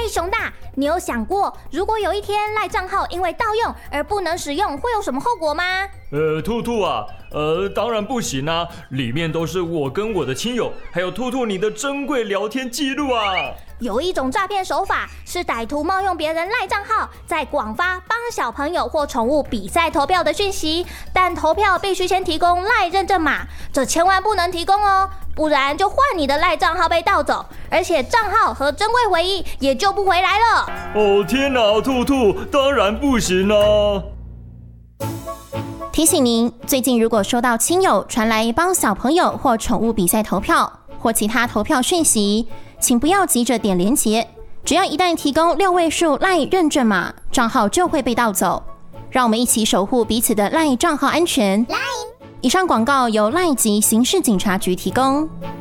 熊大，你有想过，如果有一天赖账号因为盗用而不能使用，会有什么后果吗？ 兔兔啊，当然不行啊，里面都是我跟我的亲友，还有兔兔你的珍贵聊天记录啊。 有一种诈骗手法是歹徒冒用别人赖账号，在广发帮小朋友或宠物比赛投票的讯息，但投票必须先提供赖认证码，这千万不能提供哦，不然就换你的赖账号被盗走，而且账号和珍贵回忆也救不回来了。 哦天哪，兔兔，当然不行啊！ 提醒您，最近如果收到亲友传来帮小朋友或宠物比赛投票或其他投票讯息，请不要急着点连结，只要一旦提供6位数赖认证码，账号就会被盗走。让我们一起守护彼此的赖账号安全。以上广告由赖及刑事警察局提供。